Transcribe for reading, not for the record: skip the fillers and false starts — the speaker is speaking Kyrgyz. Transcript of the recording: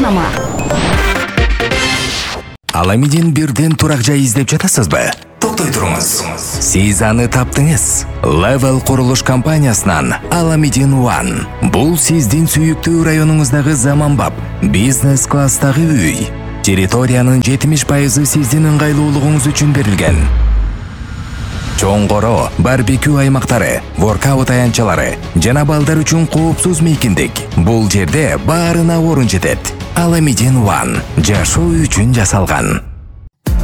жарнама. Аламидин бирден турак жай издеп жатасызбы? Токтой туруңуз. Сиз аны таптыңыз. Level курулуш компаниясынан Аламидин One. Бул сиздин сүйүктүү районуңуздагы заманбап бизнес класстагы үй. Территориянын 70% сиздин ыңгайлуулугуңуз үчүн берилген. Чоңгоро, барбекю аймактары, воркаут аянтчалары жана балдар үчүн коопсуз мейкиндик. Бул жерде баарына орун жетет. Аламидин One жашоо үчүн жасалган.